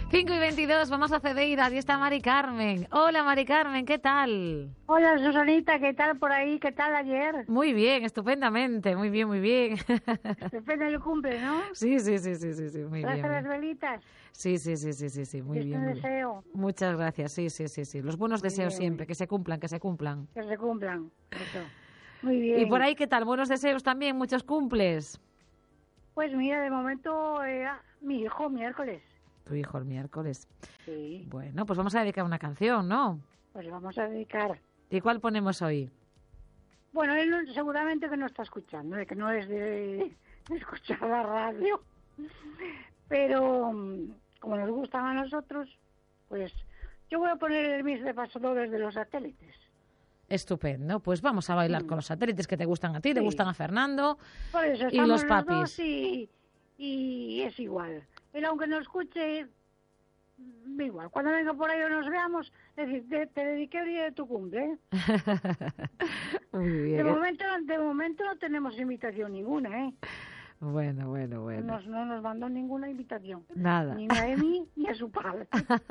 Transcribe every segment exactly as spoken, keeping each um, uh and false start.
cinco y veintidós, vamos a Cedeiras y está Mari Carmen. Hola Mari Carmen, ¿qué tal? Hola Susanita, ¿qué tal por ahí? ¿Qué tal ayer? Muy bien, estupendamente, muy bien, muy bien. Depende del cumple, ¿no? Sí, sí, sí, sí, sí, sí, muy ¿Traes bien. las velitas? Sí, sí, sí, sí, sí, sí, muy ¿Diste bien. un Muy bien. deseo? Muchas gracias, sí, sí, sí, sí. Los buenos Muy deseos bien. siempre, que se cumplan, que se cumplan. Que se cumplan, eso. Muy bien. ¿Y por ahí qué tal? ¿Buenos deseos también? ¿Muchos cumples? Pues mira, de momento, eh, mi hijo, miércoles. Tu hijo el miércoles. Sí. Bueno, pues vamos a dedicar una canción, ¿no? Pues le vamos a dedicar. ¿Y cuál ponemos hoy? Bueno, él no- seguramente que no está escuchando, ¿eh? Que no es de, de escuchar la radio. Pero mm, como nos gustan a nosotros, pues yo voy a poner el Mis de Pasadores de los Satélites. Estupendo, pues vamos a bailar Mm. con los satélites que te gustan a ti, te Sí. gustan a Fernando Por eso y estamos los los papis. dos y, y es igual. Él, aunque no escuche, mm, igual. Cuando venga por ahí o nos veamos, decir, te, te dediqué el día de tu cumple. ¿eh? Muy De bien. momento, de momento no tenemos invitación ninguna, ¿eh? Bueno, bueno, bueno. Nos, no nos mandó ninguna invitación. Nada. Ni a Emi ni a su padre.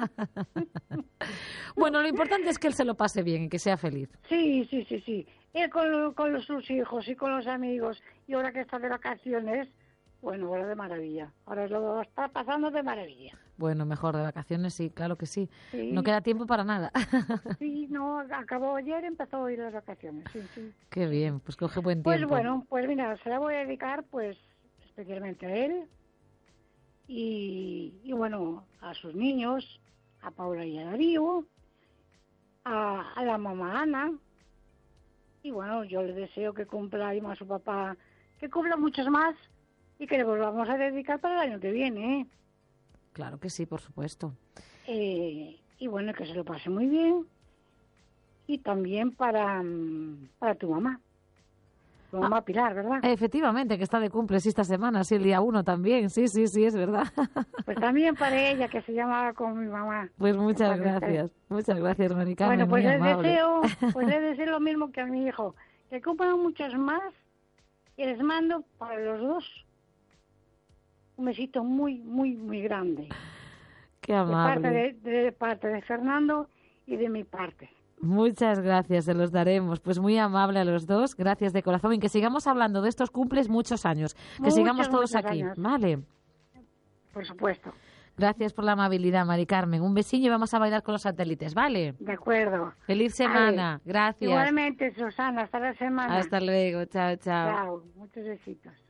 Bueno, lo importante es que él se lo pase bien y que sea feliz. Sí, sí, sí, sí. Él con, con los, sus hijos y con los amigos, y ahora que está de vacaciones, bueno, ahora de maravilla. Ahora lo está pasando de maravilla. Bueno, mejor de vacaciones, sí, claro que sí. Sí. No queda tiempo para nada. Sí, no, acabó ayer, empezó a ir las vacaciones, sí, sí. Qué bien, pues coge buen Pues tiempo. bueno, pues mira, se la voy a dedicar, pues, especialmente a él, y, y bueno, a sus niños, a Paula y a Darío, a, a la mamá Ana, y bueno, yo le deseo que cumpla y más a su papá, que cumpla muchos más, y que le volvamos a dedicar para el año que viene, ¿eh? Claro que sí, por supuesto. Eh, y bueno, que se lo pase muy bien, y también para, mm, para tu mamá, tu mamá Pilar, ¿verdad? Efectivamente, que está de cumple, sí, esta semana, sí, el día uno también. Sí, sí, sí, es verdad. Pues también para ella, que se llamaba como mi mamá. Pues muchas Que paz esté. gracias. Muchas gracias, Mari Carmen, Bueno, pues muy les amable. deseo, pues les deseo lo mismo que a mi hijo, que cumplan muchos más, y les mando para los dos un besito muy, muy, muy grande. Qué De parte amable. de, de parte de Fernando y de mi parte. Muchas gracias, se los daremos. Pues muy amable a los dos, gracias de corazón. Y que sigamos hablando de estos cumples muchos años. Que Muchos, sigamos todos muchos aquí. años. Vale. Por supuesto. Gracias por la amabilidad, Mari Carmen. Un besillo y vamos a bailar con los satélites, ¿vale? De acuerdo. Feliz semana. Vale. Gracias. Igualmente, Susana, hasta la semana. Hasta luego. Chao, chao. Chao. Muchos besitos.